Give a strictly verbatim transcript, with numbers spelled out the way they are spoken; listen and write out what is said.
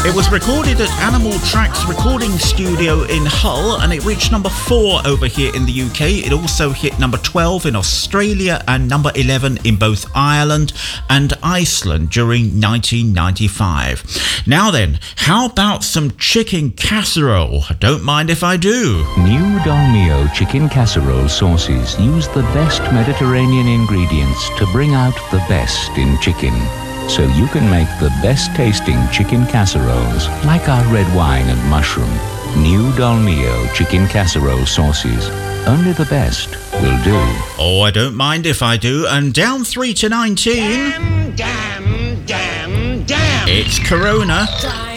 It was recorded at Animal Tracks Recording Studio in Hull, and it reached number four over here in the U K. It also hit number twelve in Australia and number eleven in both Ireland and Iceland during nineteen ninety-five. Now then, how about some chicken casserole? Don't mind if I do. New Dolmio chicken casserole sauces use the best Mediterranean ingredients to bring out the best in chicken. So you can make the best tasting chicken casseroles like our red wine and mushroom. New Dolmio chicken casserole sauces. Only the best will do. Oh, I don't mind if I do. And down three to nineteen. Damn, damn, damn, damn. It's Corona. Die.